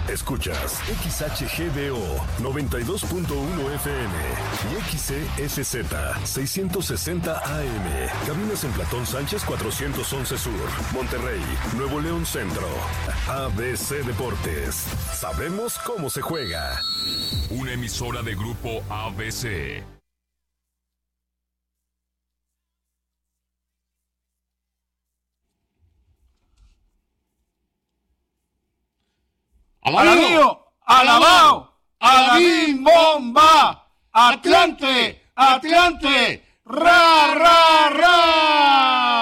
Escuchas XHGBO 92.1 FM y XCSZ 660 AM. Cabinas en Platón Sánchez 411 Sur, Monterrey, Nuevo León Centro. ABC Deportes. Sabemos cómo se juega. Una emisora de Grupo ABC. ¡Alabío! ¡Alabao! ¡Alabín bomba! ¡Atlante! ¡Atlante! ¡Ra, ra, ra!